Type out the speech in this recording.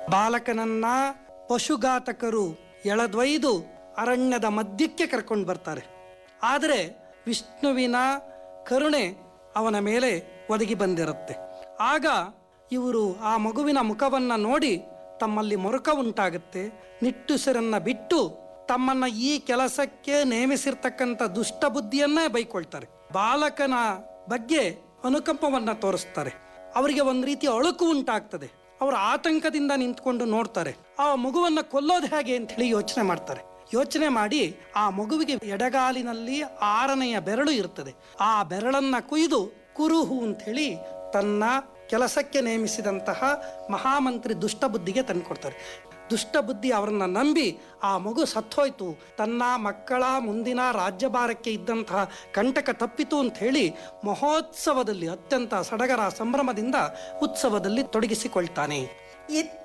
ಬಾಲಕನನ್ನ ಪಶುಘಾತಕರು ಎಳೆದೊಯ್ದು ಅರಣ್ಯದ ಮಧ್ಯಕ್ಕೆ ಕರ್ಕೊಂಡು ಬರ್ತಾರೆ. ಆದರೆ ವಿಷ್ಣುವಿನ ಕರುಣೆ ಅವನ ಮೇಲೆ ಒದಗಿ ಬಂದಿರುತ್ತೆ. ಆಗ ಇವರು ಆ ಮಗುವಿನ ಮುಖವನ್ನು ನೋಡಿ ತಮ್ಮಲ್ಲಿ ಮೊರಕ ಉಂಟಾಗುತ್ತೆ. ನಿಟ್ಟುಸಿರನ್ನ ಬಿಟ್ಟು ತಮ್ಮನ್ನ ಈ ಕೆಲಸಕ್ಕೆ ನೇಮಿಸಿರ್ತಕ್ಕಂಥ ದುಷ್ಟ ಬುದ್ಧಿಯನ್ನೇ ಬೈಕೊಳ್ತಾರೆ. ಬಾಲಕನ ಬಗ್ಗೆ ಅನುಕಂಪವನ್ನ ತೋರಿಸ್ತಾರೆ. ಅವರಿಗೆ ಒಂದು ರೀತಿಯ ಅಳುಕು ಉಂಟಾಗ್ತದೆ. ಅವರು ಆತಂಕದಿಂದ ನಿಂತ್ಕೊಂಡು ನೋಡ್ತಾರೆ. ಆ ಮಗುವನ್ನ ಕೊಲ್ಲೋದು ಹೇಗೆ ಅಂತ ಹೇಳಿ ಯೋಚನೆ ಮಾಡ್ತಾರೆ. ಯೋಚನೆ ಮಾಡಿ ಆ ಮಗುವಿಗೆ ಎಡಗಾಲಿನಲ್ಲಿ 6ನೆಯ ಬೆರಳು ಇರ್ತದೆ. ಆ ಬೆರಳನ್ನ ಕುಯ್ದು ಕುರುಹು ಅಂತ ಹೇಳಿ ತನ್ನ ಕೆಲಸಕ್ಕೆ ನೇಮಿಸಿದಂತಹ ಮಹಾಮಂತ್ರಿ ದುಷ್ಟಬುದ್ಧಿಗೆ ತಂದುಕೊಡ್ತಾರೆ. ದುಷ್ಟಬುದ್ಧಿ ಅವರನ್ನ ನಂಬಿ ಆ ಮಗು ಸತ್ತೋಯ್ತು, ತನ್ನ ಮಕ್ಕಳ ಮುಂದಿನ ರಾಜ್ಯಭಾರಕ್ಕೆ ಇದ್ದಂತಹ ಕಂಟಕ ತಪ್ಪಿತು ಅಂತ ಹೇಳಿ ಮಹೋತ್ಸವದಲ್ಲಿ ಅತ್ಯಂತ ಸಡಗರ ಸಂಭ್ರಮದಿಂದ ಉತ್ಸವದಲ್ಲಿ ತೊಡಗಿಸಿಕೊಳ್ತಾನೆ.